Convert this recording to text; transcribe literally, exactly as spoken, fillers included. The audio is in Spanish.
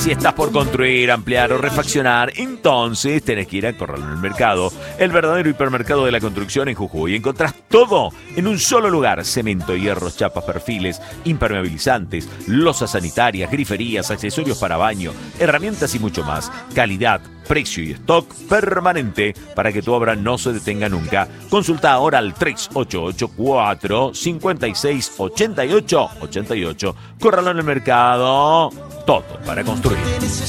Si estás por construir, ampliar o refaccionar, entonces tenés que ir a Corralón en el Mercado, el verdadero hipermercado de la construcción en Jujuy. Encontrás todo en un solo lugar: cemento, hierros, chapas, perfiles, impermeabilizantes, losas sanitarias, griferías, accesorios para baño, herramientas y mucho más. Calidad, precio y stock permanente para que tu obra no se detenga nunca. Consulta ahora al tres ocho ocho cuatro cinco seis ocho ocho ocho ocho. Corralón en el Mercado, todo para construir.